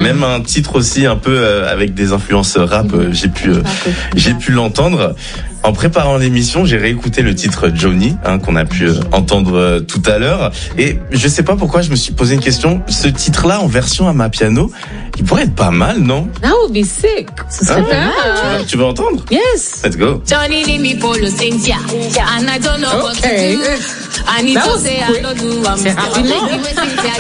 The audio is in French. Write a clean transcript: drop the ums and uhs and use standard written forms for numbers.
même un titre aussi un peu avec des influences rap. J'ai pu l'entendre. En préparant l'émission, j'ai réécouté le titre Johnny, qu'on a pu entendre tout à l'heure. Et je sais pas pourquoi je me suis posé une question. Ce titre-là, en version amapiano, il pourrait être pas mal, non? That would be sick. Ce serait pas mal. Tu veux entendre? Yes. Let's go. Johnny leave me for Cynthia, and I don't know what to Okay. do. I need That to was say quick. I don't do. C'est rapidement.